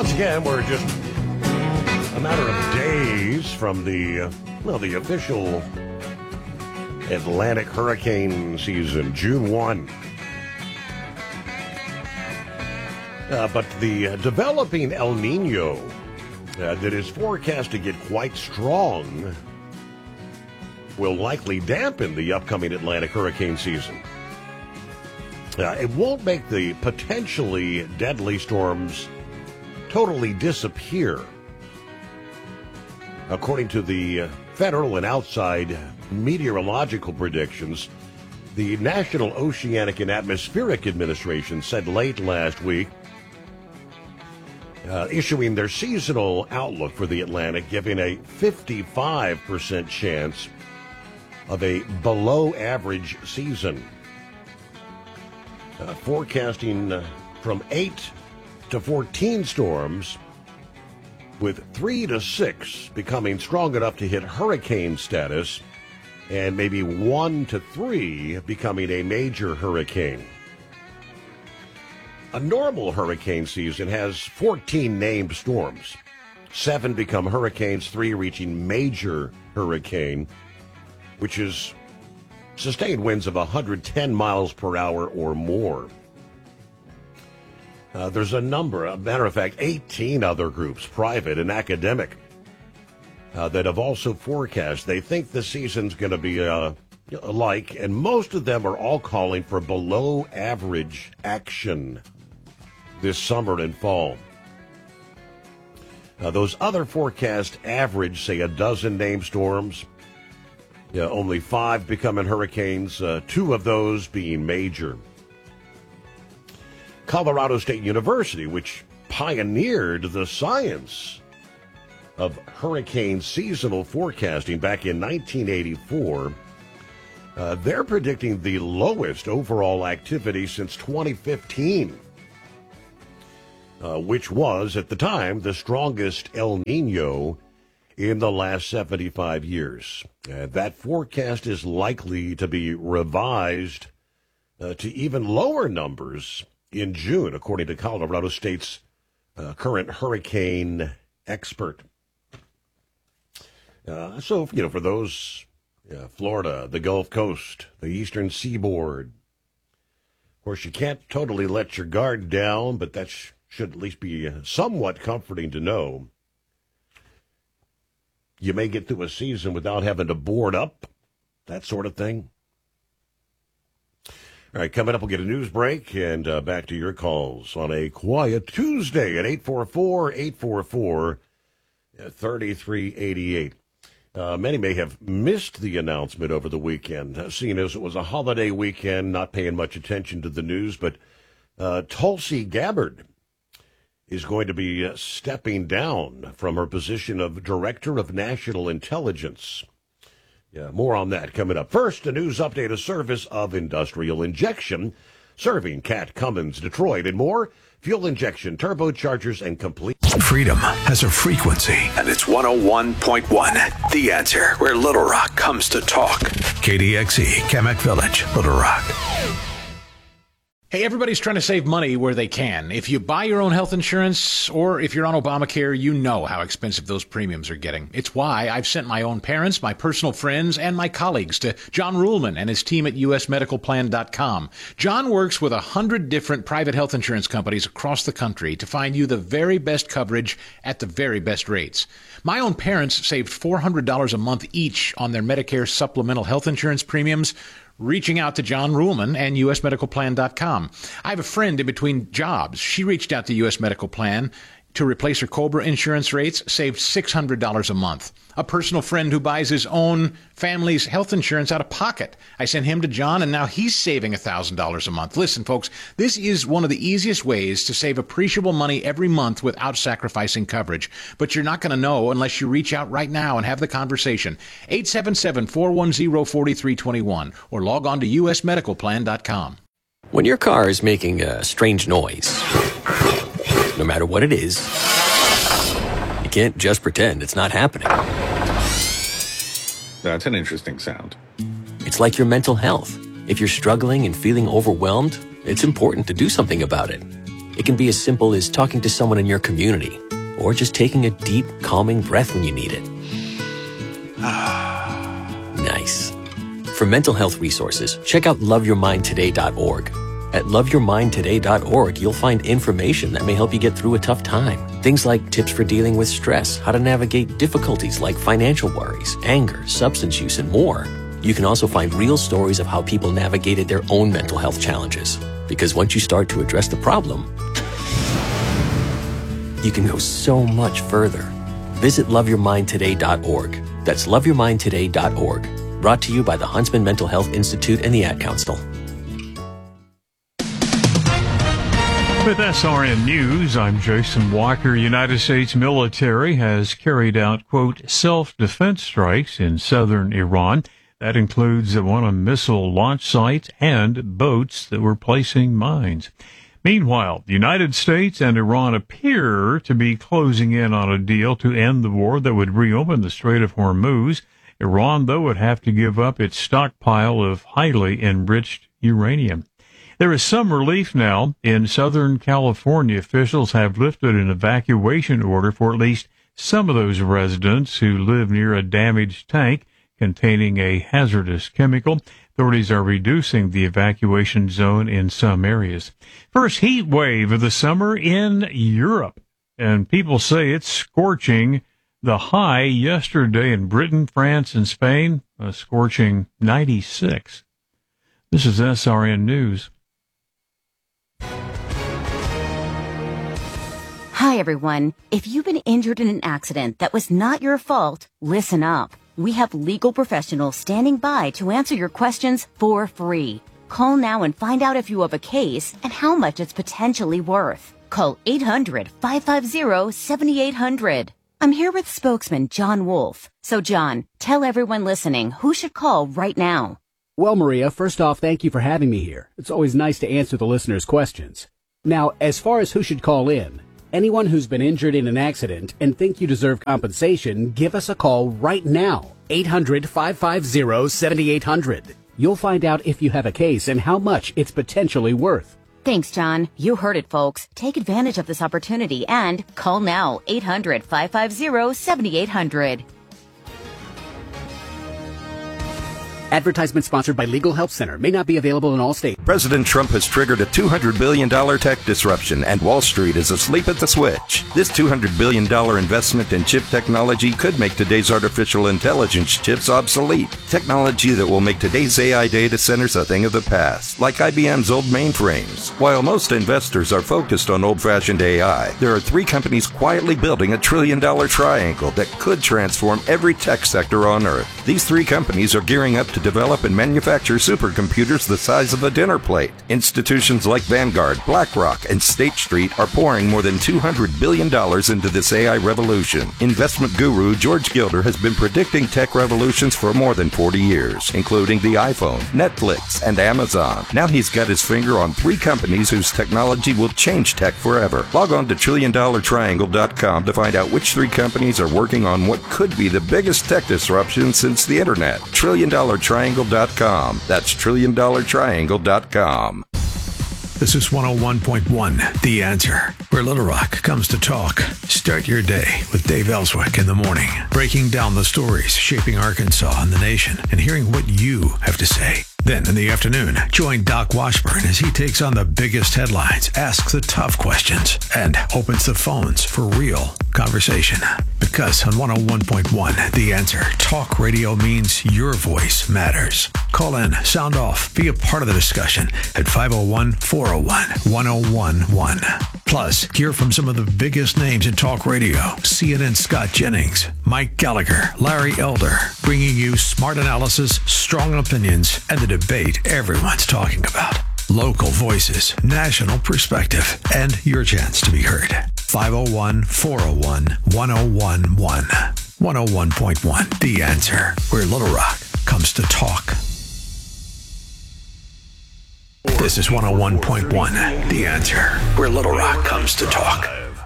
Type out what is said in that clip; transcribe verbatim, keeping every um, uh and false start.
Once again, we're just a matter of days from the, uh, well, the official Atlantic hurricane season, June first. Uh, but the uh, developing El Nino uh, that is forecast to get quite strong will likely dampen the upcoming Atlantic hurricane season. Uh, it won't make the potentially deadly storms totally disappear. According to the uh, federal and outside meteorological predictions, the National Oceanic and Atmospheric Administration said late last week, uh, issuing their seasonal outlook for the Atlantic, giving a fifty-five percent chance of a below-average season. Uh, forecasting uh, from eight to fourteen storms, with three to six becoming strong enough to hit hurricane status, and maybe one to three becoming a major hurricane. A normal hurricane season has fourteen named storms. Seven become hurricanes, three reaching major hurricane, which is sustained winds of one hundred ten miles per hour or more. Uh, there's a number, a matter of fact, eighteen other groups, private and academic, uh, that have also forecast. They think the season's going to be uh, alike, and most of them are all calling for below average action this summer and fall. Uh, those other forecasts average, say, a dozen named storms. Yeah, only five becoming hurricanes, uh, two of those being major. Colorado State University, which pioneered the science of hurricane seasonal forecasting back in nineteen eighty-four, uh, they're predicting the lowest overall activity since twenty fifteen, uh, which was, at the time, the strongest El Nino in the last seventy-five years. Uh, that forecast is likely to be revised uh, to even lower numbers in June, according to Colorado State's uh, current hurricane expert. Uh, so, you know, for those, uh, Florida, the Gulf Coast, the eastern seaboard, of course, you can't totally let your guard down, but that sh- should at least be somewhat comforting to know. You may get through a season without having to board up, that sort of thing. All right, coming up, we'll get a news break and uh, back to your calls on a quiet Tuesday at eight four four, eight four four, three three eight eight. Uh, many may have missed the announcement over the weekend, uh, seeing as it was a holiday weekend, not paying much attention to the news, but uh, Tulsi Gabbard is going to be uh, stepping down from her position of Director of National Intelligence. Yeah, more on that coming up. First, a news update, a service of Industrial Injection, serving Cat, Cummins, Detroit, and more. Fuel injection, turbochargers, and complete. Freedom has a frequency, and it's one oh one point one. The Answer, where Little Rock comes to talk. K D X E, Kamek Village, Little Rock. Hey, everybody's trying to save money where they can. If you buy your own health insurance or if you're on Obamacare, you know how expensive those premiums are getting. It's why I've sent my own parents, my personal friends, and my colleagues to John Ruhlman and his team at U S medical plan dot com. John works with a hundred different private health insurance companies across the country to find you the very best coverage at the very best rates. My own parents saved four hundred dollars a month each on their Medicare supplemental health insurance premiums, reaching out to John Ruhlman and U S medical plan dot com. I have a friend in between jobs. She reached out to U S Medical Plan to replace her COBRA insurance rates, saved six hundred dollars a month. A personal friend who buys his own family's health insurance out of pocket. I sent him to John, and now he's saving one thousand dollars a month. Listen, folks, this is one of the easiest ways to save appreciable money every month without sacrificing coverage. But you're not going to know unless you reach out right now and have the conversation. eight seven seven, four one zero, four three two one or log on to U S medical plan dot com. When your car is making a strange noise, no matter what it is, you can't just pretend it's not happening. That's an interesting sound. It's like your mental health. If you're struggling and feeling overwhelmed, it's important to do something about it. It can be as simple as talking to someone in your community, or just taking a deep, calming breath when you need it. Nice. For mental health resources, check out love your mind today dot org. At love your mind today dot org, you'll find information that may help you get through a tough time. Things like tips for dealing with stress, how to navigate difficulties like financial worries, anger, substance use, and more. You can also find real stories of how people navigated their own mental health challenges. Because once you start to address the problem, you can go so much further. Visit love your mind today dot org. That's love your mind today dot org. Brought to you by the Huntsman Mental Health Institute and the Ad Council. With S R N News, I'm Jason Walker. United States military has carried out, quote, self-defense strikes in southern Iran. That includes one on missile launch sites and boats that were placing mines. Meanwhile, the United States and Iran appear to be closing in on a deal to end the war that would reopen the Strait of Hormuz. Iran, though, would have to give up its stockpile of highly enriched uranium. There is some relief now. In Southern California, officials have lifted an evacuation order for at least some of those residents who live near a damaged tank containing a hazardous chemical. Authorities are reducing the evacuation zone in some areas. First heat wave of the summer in Europe, and people say it's scorching. The high yesterday in Britain, France, and Spain, a scorching ninety-six. This is S R N News. Hi, everyone. If you've been injured in an accident that was not your fault, listen up. We have legal professionals standing by to answer your questions for free. Call now and find out if you have a case and how much it's potentially worth. Call eight hundred, five five zero, seven eight hundred. I'm here with spokesman John Wolf. So, John, tell everyone listening who should call right now. Well, Maria, first off, thank you for having me here. It's always nice to answer the listeners' questions. Now, as far as who should call in, anyone who's been injured in an accident and think you deserve compensation, give us a call right now. eight hundred, five five zero, seven eight hundred. You'll find out if you have a case and how much it's potentially worth. Thanks, John. You heard it, folks. Take advantage of this opportunity and call now. eight hundred, five five zero, seven eight hundred. Advertisement sponsored by Legal Help Center. May not be available in all states. President Trump has triggered a two hundred billion dollars tech disruption, and Wall Street is asleep at the switch. This two hundred billion dollars investment in chip technology could make today's artificial intelligence chips obsolete. Technology that will make today's A I data centers a thing of the past, like I B M's old mainframes. While most investors are focused on old-fashioned A I, there are three companies quietly building a trillion-dollar triangle that could transform every tech sector on Earth. These three companies are gearing up to develop and manufacture supercomputers the size of a dinner plate. Institutions like Vanguard, BlackRock, and State Street are pouring more than two hundred billion dollars into this A I revolution. Investment guru George Gilder has been predicting tech revolutions for more than forty years, including the iPhone, Netflix, and Amazon. Now he's got his finger on three companies whose technology will change tech forever. Log on to trillion dollar triangle dot com to find out which three companies are working on what could be the biggest tech disruption since the internet. trillion dollar triangle dot com. That's trillion dollar triangle dot com. This is one oh one point one, The Answer, where Little Rock comes to talk. Start your day with Dave Ellswick in the morning, breaking down the stories shaping Arkansas and the nation, and hearing what you have to say. Then in the afternoon, join Doc Washburn as he takes on the biggest headlines, asks the tough questions, and opens the phones for real conversation. Because on one oh one point one, The Answer, talk radio means your voice matters. Call in, sound off, be a part of the discussion at five oh one, four oh one, one oh one one. Plus, hear from some of the biggest names in talk radio. C N N's Scott Jennings, Mike Gallagher, Larry Elder, bringing you smart analysis, strong opinions, and the debate everyone's talking about. Local voices, national perspective, and your chance to be heard. five oh one, four oh one, one oh one one. one oh one point one, The Answer, where Little Rock comes to talk. This is one oh one point one, The Answer, where Little Rock comes to talk.